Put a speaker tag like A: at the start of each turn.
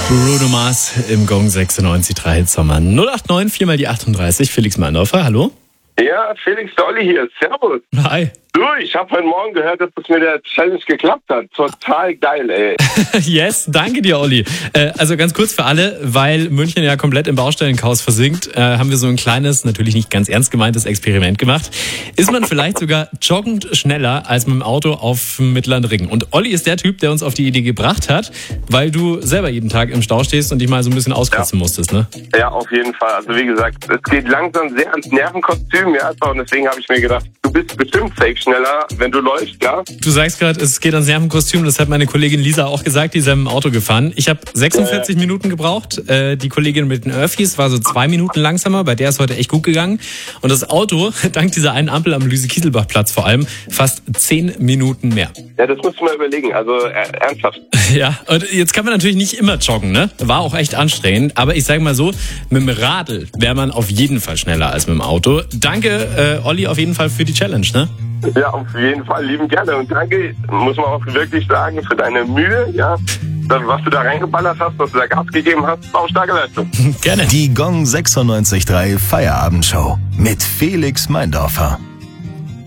A: Bruno Mars im Gong 96.3 Hitsommer. 089 4 mal die 38. Felix Meindorfer, hallo.
B: Ja, Felix Dolly hier. Servus.
A: Hi.
B: Du, ich habe heute Morgen gehört, dass das mit der Challenge geklappt hat. Total geil, ey.
A: Yes, danke dir, Olli. Also ganz kurz für alle, weil München ja komplett im Baustellenchaos versinkt, haben wir so ein kleines, natürlich nicht ganz ernst gemeintes Experiment gemacht. Ist man vielleicht sogar joggend schneller als mit dem Auto auf dem Mittleren Ring? Und Olli ist der Typ, der uns auf die Idee gebracht hat, weil du selber jeden Tag im Stau stehst und dich mal so ein bisschen auskotzen musstest, ne?
B: Ja, auf jeden Fall. Also wie gesagt, es geht langsam sehr ans Nervenkostüm, ja. Und deswegen habe ich mir gedacht, du bist bestimmt fake schneller, wenn du läufst, ja.
A: Du sagst gerade, es geht ans Nervenkostüm, das hat meine Kollegin Lisa auch gesagt, die ist im Auto gefahren. Ich habe 46 Minuten gebraucht, die Kollegin mit den Öffis war so 2 Minuten langsamer, bei der ist heute echt gut gegangen. Und das Auto, dank dieser einen Ampel am Luise-Kieselbach-Platz vor allem, fast 10 Minuten mehr.
B: Ja, das musst du mal überlegen, also ernsthaft.
A: Ja, und jetzt kann man natürlich nicht immer joggen, ne? War auch echt anstrengend, aber ich sage mal so, mit dem Radl wäre man auf jeden Fall schneller als mit dem Auto. Danke, Olli, auf jeden Fall für die Challenge, ne?
B: Ja, auf jeden Fall, lieben gerne. Und danke, muss man auch wirklich sagen, für deine Mühe, ja. Was du da reingeballert hast, was du da Gas gegeben hast, auch starke Leistung.
A: Gerne.
C: Die Gong 96.3 Feierabendshow mit Felix Meindorfer.